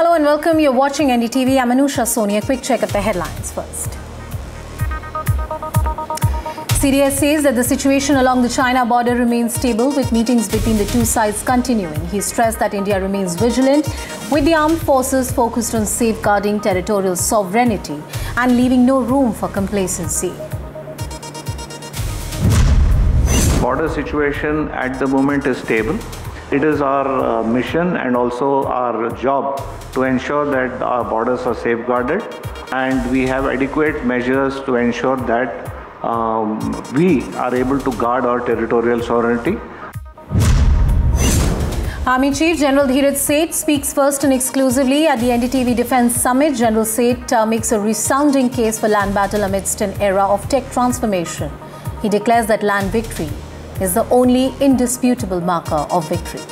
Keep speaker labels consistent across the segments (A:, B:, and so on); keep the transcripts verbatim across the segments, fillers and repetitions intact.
A: Hello and welcome. You're watching N D T V. I'm Anusha Soni. A quick check of the headlines first. C D S says that the situation along the China border remains stable with meetings between the two sides continuing. He stressed that India remains vigilant with the armed forces focused on safeguarding territorial sovereignty and leaving no room for complacency.
B: Border situation at the moment is stable. It is our uh, mission and also our job to ensure that our borders are safeguarded, and we have adequate measures to ensure that um, we are able to guard our territorial sovereignty.
A: Army Chief General Dheeraj Seth speaks first and exclusively at the N D T V Defence Summit. General Seth uh, makes a resounding case for land battle amidst an era of tech transformation. He declares that land victory is the only indisputable marker of victory.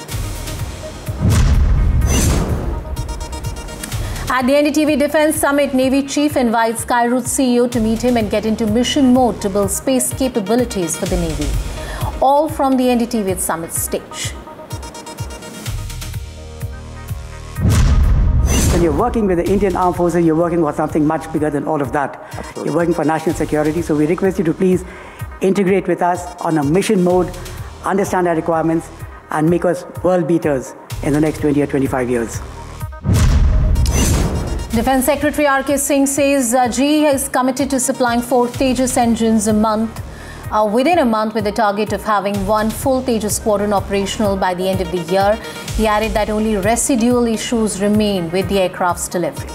A: At the N D T V Defence Summit, Navy Chief invites Skyroot C E O to meet him and get into mission mode to build space capabilities for the Navy. All from the N D T V Summit stage.
C: When you're working with the Indian Armed Forces, you're working for something much bigger than all of that. Absolutely. You're working for national security. So we request you to please integrate with us on a mission mode, understand our requirements, and make us world beaters in the next twenty or twenty-five years.
A: Defence Secretary R K Singh says uh, G E is committed to supplying four Tejas engines a month, uh, within a month, with the target of having one full Tejas squadron operational by the end of the year. He added that only residual issues remain with the aircraft's delivery.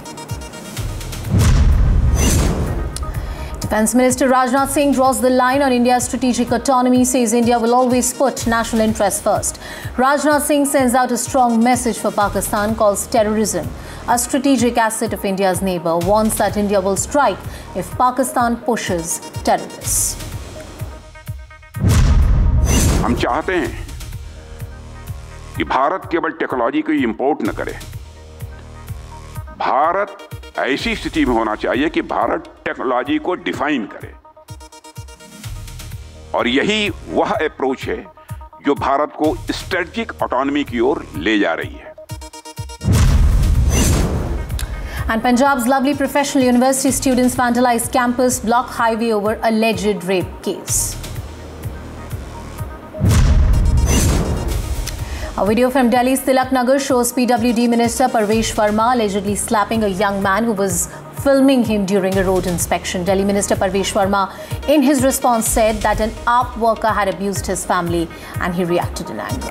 A: Defence Minister Rajnath Singh draws the line on India's strategic autonomy, says India will always put national interests first. Rajnath Singh sends out a strong message for Pakistan, calls terrorism a strategic asset of India's neighbour, warns that India will strike if Pakistan pushes terrorists.
D: हम चाहते हैं कि भारत केवल technology को import न करे। भारत ऐसी स्थिति में होना चाहिए कि भारत टेक्नोलॉजी को डिफाइन करे, और यही वह अप्रोच है जो भारत को स्ट्रेटेजिक ऑटोनॉमी की ओर ले जा रही है।
A: And Punjab's lovely professional university students vandalized campus block highway over alleged rape case. A video from Delhi's Tilak Nagar shows P W D Minister Parvesh Verma allegedly slapping a young man who was filming him during a road inspection. Delhi Minister Parvesh Verma, in his response, said that an A A P worker had abused his family and he reacted in anger.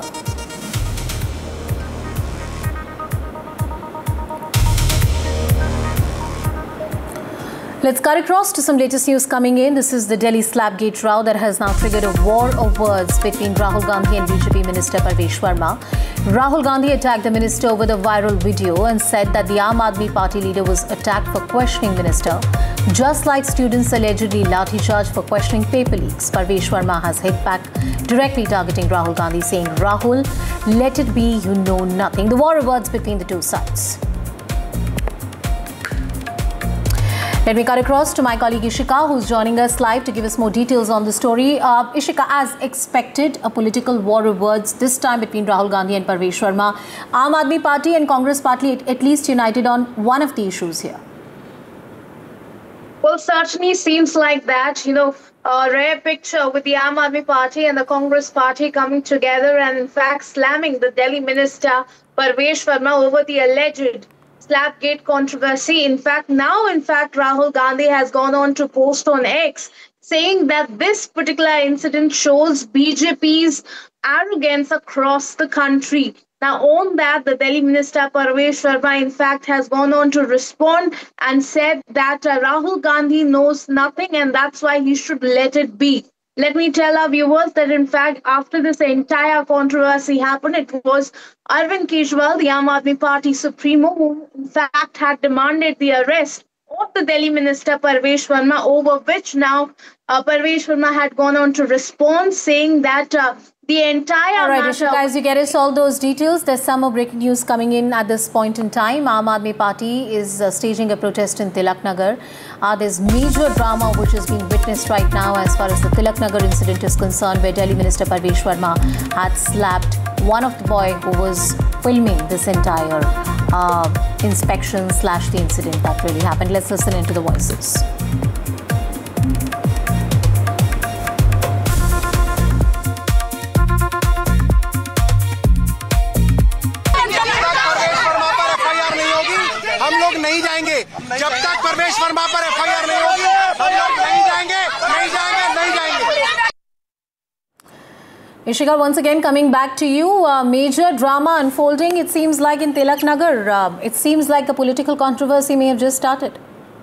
A: Let's cut across to some latest news coming in. This is the Delhi Slapgate row that has now triggered a war of words between Rahul Gandhi and B J P Minister Parvesh Verma. Rahul Gandhi attacked the minister over the viral video and said that the Aam Aadmi Party leader was attacked for questioning minister, just like students allegedly lathi charged for questioning paper leaks. Parvesh Verma has hit back, directly targeting Rahul Gandhi, saying, "Rahul, let it be, you know nothing." The war of words between the two sides. Let me cut across to my colleague Ishika, who's joining us live to give us more details on the story. Uh, Ishika, as expected, a political war of words, this time between Rahul Gandhi and Parvesh Verma. Aam Aadmi Party and Congress Party at, at least united on one of the issues here.
E: Well, certainly seems like that. You know, a rare picture with the Aam Aadmi Party and the Congress Party coming together and, in fact, slamming the Delhi minister Parvesh Verma over the alleged Slapgate controversy. In fact, now, in fact, Rahul Gandhi has gone on to post on X saying that this particular incident shows B J P's arrogance across the country. Now, on that, the Delhi minister Parvesh Verma, in fact, has gone on to respond and said that uh, Rahul Gandhi knows nothing and that's why he should let it be. Let me tell our viewers that, in fact, after this entire controversy happened, it was Arvind Kejriwal, the Aam Aadmi Party supremo, who, in fact, had demanded the arrest of the Delhi minister Parvesh Verma, over which now uh, Parvesh Verma had gone on to respond, saying that uh, the entire
A: all right,
E: matter...
A: Ishika, as you get us all those details, there's some more breaking news coming in at this point in time. Aam Aadmi Party is uh, staging a protest in Tilak Nagar. Uh, there's major drama which is being witnessed right now as far as the Tilak Nagar incident is concerned, where Delhi Minister Parvesh Verma had slapped one of the boy who was filming this entire uh, inspection slash the incident that really happened. Let's listen into the voices.
F: हम लोग नहीं जाएंगे जब तक परवेश वर्मा पर F I R नहीं होगी। हम लोग नहीं जाएंगे, नहीं जाएंगे, नहीं जाएंगे।
A: Ishika, once again coming back to you, uh, major drama unfolding. It seems like in Tilak Nagar, uh, it seems like a political controversy may have just started.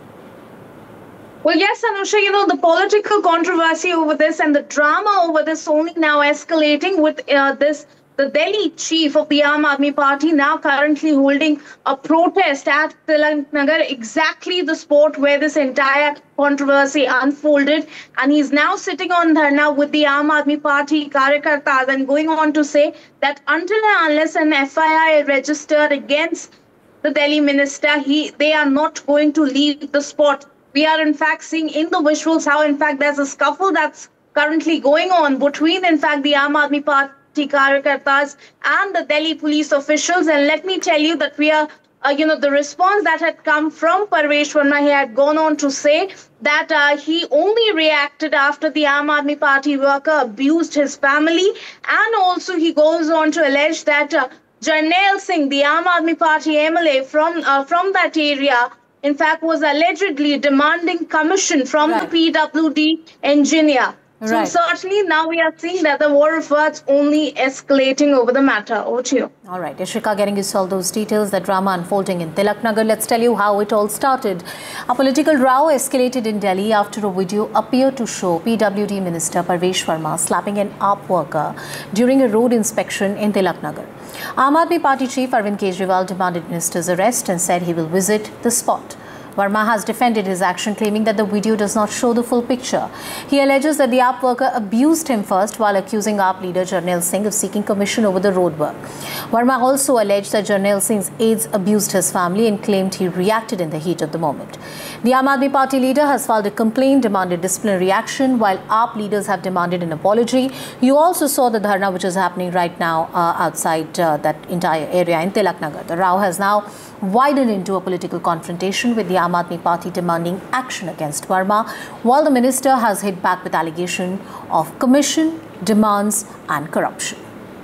E: Well, yes, Anusha, you know, the political controversy over this and the drama over this only now escalating with uh, this. The Delhi chief of the Aam Aadmi Party now currently holding a protest at Tilak Nagar, exactly the spot where this entire controversy unfolded. And he's now sitting on dharna with the Aam Aadmi Party Karyakartas and going on to say that until and unless an F I R is registered against the Delhi minister, he they are not going to leave the spot. We are in fact seeing in the visuals how in fact there's a scuffle that's currently going on between in fact the Aam Aadmi Party Karyakartas and the Delhi police officials. And let me tell you that we are, uh, you know, the response that had come from Parvesh Verma, he had gone on to say that uh, he only reacted after the Aam Aadmi Party worker abused his family. And also he goes on to allege that uh, Jarnail Singh, the Aam Aadmi Party M L A from, uh, from that area, in fact, was allegedly demanding commission from right. the P W D engineer. So right. certainly now we are seeing that the war of words only escalating over the matter. Over to you.
A: All right, Ishika, getting you all those details, the drama unfolding in Tilak Nagar. Let's tell you how it all started. A political row escalated in Delhi after a video appeared to show P W D Minister Parvesh Verma slapping an A P worker during a road inspection in Tilak Nagar. Aam Aadmi Party chief Arvind Kejriwal demanded minister's arrest and said he will visit the spot. Verma has defended his action, claiming that the video does not show the full picture. He alleges that the A P worker abused him first while accusing A P leader Jarnail Singh of seeking commission over the road work. Verma also alleged that Jarnail Singh's aides abused his family and claimed he reacted in the heat of the moment. The Aam Aadmi Party leader has filed a complaint, demanded disciplinary action, while A P leaders have demanded an apology. You also saw the dharna which is happening right now uh, outside uh, that entire area in Tilak Nagar. The row has now widened into a political confrontation with the Aam Aadmi Party demanding action against Verma, while the minister has hit back with allegation of commission, demands and corruption.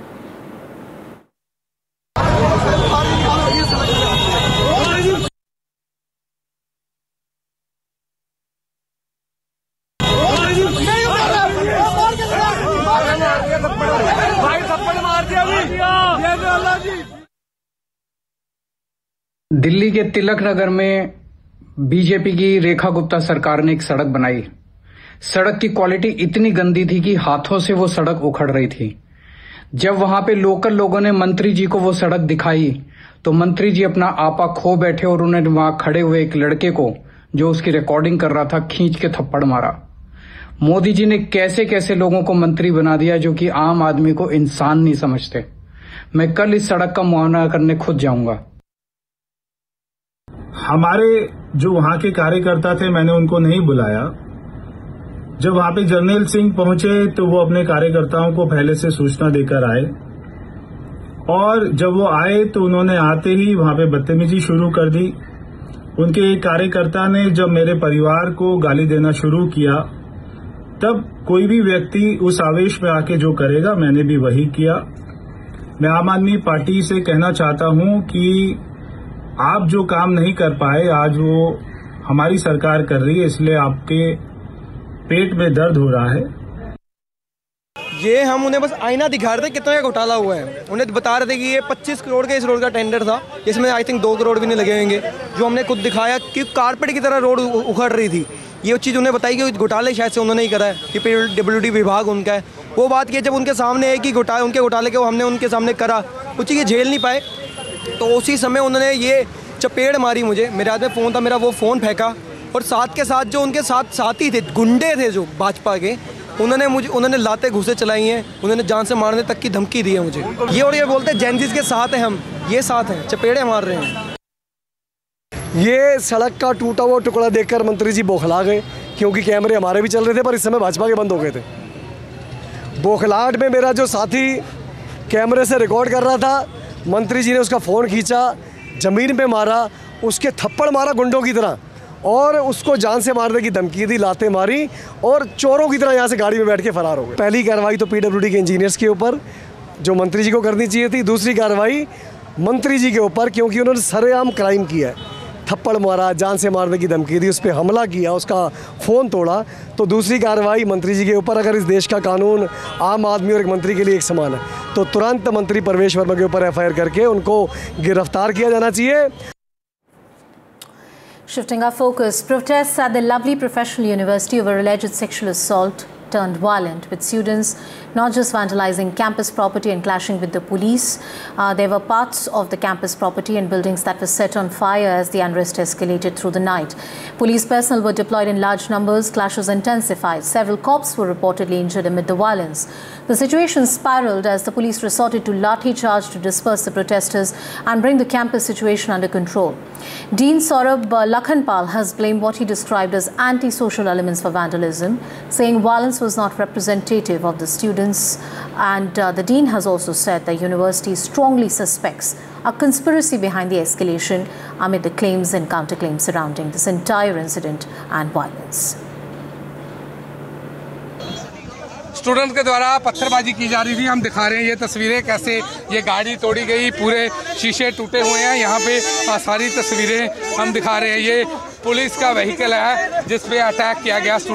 G: Delhi के तिलक नगर में BJP की रेखा गुप्ता सरकार ने एक सड़क बनाई। सड़क की क्वालिटी इतनी गंदी थी कि हाथों से वो सड़क उखड़ रही थी। जब वहां पे लोकल लोगों ने मंत्री जी को वो सड़क दिखाई तो मंत्री जी अपना आपा खो बैठे और उन्होंने वहां खड़े हुए एक लड़के को, जो उसकी रिकॉर्डिंग कर रहा था, खींच के थप्पड़ मारा। मोदी जी ने कैसे कैसे लोगों को मंत्री बना दिया जो कि आम आदमी को इंसान नहीं समझते। मैं कल इस सड़क का मुआयना करने खुद जाऊंगा।
H: हमारे जो वहां के कार्यकर्ता थे, मैंने उनको नहीं बुलाया। जब वहां पे जर्नैल सिंह पहुंचे तो वो अपने कार्यकर्ताओं को पहले से सूचना देकर आए, और जब वो आए तो उन्होंने आते ही वहां पे बदतमीजी शुरू कर दी। उनके एक कार्यकर्ता ने जब मेरे परिवार को गाली देना शुरू किया, तब कोई भी व्यक्ति उस आवेश में आके जो करेगा, मैंने भी वही किया। मैं आम आदमी पार्टी से कहना चाहता हूं कि आप जो काम नहीं कर पाए, आज वो हमारी सरकार कर रही है, इसलिए आपके पेट में दर्द हो रहा है।
I: ये हम उन्हें बस आईना दिखा रहे थे कितना का घोटाला हुआ है। उन्हें बता रहे थे कि ये पच्चीस करोड़ का इस रोड का टेंडर था, इसमें आई थिंक दो करोड़ भी नहीं लगे होंगे। जो हमने खुद दिखाया कि कारपेट की तरह रोड उखड़ रही थी, ये चीज़ उन्हें बताई कि घोटाले शायद से उन्होंने ही करा है, कि पीडब्ल्यूडी विभाग उनका है। वो बात की जब उनके सामने है कि घोटाले उनके घोटाले के वो हमने उनके सामने करा, वो चीज़ झेल नहीं पाए, तो उसी समय उन्होंने ये चपेड़ मारी मुझे। मेरे हाथ में फ़ोन था, मेरा वो फ़ोन फेंका, और साथ के साथ जो उनके साथ साथी थे, गुंडे थे जो भाजपा के, उन्होंने मुझे उन्होंने लाते घुसे चलाई हैं, उन्होंने जान से मारने तक की धमकी दी है मुझे। ये और ये बोलते हैं जैनजीज के साथ हैं हम, ये साथ हैं, चपेड़े मार रहे हैं।
J: ये सड़क का टूटा हुआ टुकड़ा देखकर मंत्री जी बौखला गए, क्योंकि कैमरे हमारे भी चल रहे थे पर इस समय भाजपा के बंद हो गए थे। बौखलाहट में मेरा जो साथी कैमरे से रिकॉर्ड कर रहा था, मंत्री जी ने उसका फ़ोन खींचा, ज़मीन पे मारा, उसके थप्पड़ मारा गुंडों की तरह, और उसको जान से मारने की धमकी दी, लातें मारी और चोरों की तरह यहाँ से गाड़ी में बैठ के फरार हो गए। पहली कार्रवाई तो पीडब्ल्यूडी के इंजीनियर्स के ऊपर, जो मंत्री जी को करनी चाहिए थी। दूसरी कार्रवाई मंत्री जी के ऊपर, क्योंकि उन्होंने सरेआम क्राइम किया है, थप्पड़ मारा, जान से मारने की धमकी दी, उस पर हमला किया, उसका फ़ोन तोड़ा। तो दूसरी कार्रवाई मंत्री जी के ऊपर। अगर इस देश का कानून आम आदमी और एक मंत्री के लिए एक समान है, तो तुरंत मंत्री परवेश वर्मा के ऊपर एफ आई आर करके उनको गिरफ्तार किया जाना चाहिए।
A: Shifting our focus, protests at the Lovely Professional University over alleged sexual assault turned violent, with students not just vandalizing campus property and clashing with the police. Uh, there were parts of the campus property and buildings that were set on fire as the unrest escalated through the night. Police personnel were deployed in large numbers, clashes intensified. Several cops were reportedly injured amid the violence. The situation spiraled as the police resorted to lathi charge to disperse the protesters and bring the campus situation under control. Dean Saurabh Lakhanpal has blamed what he described as anti-social elements for vandalism, saying violence was not representative of the students, and uh, the dean has also said the university strongly suspects a conspiracy behind the escalation amid the claims and counterclaims surrounding this entire incident and violence.
K: Students के द्वारा पत्थरबाजी की जा रही थी। हम दिखा रहे हैं ये तस्वीरें, कैसे ये गाड़ी तोड़ी गई, पूरे शीशे टूटे हुए हैं। यहाँ पे सारी तस्वीरें हम दिखा रहे हैं। ये पुलिस का व्हीकल है जिस पे अटैक किया गया।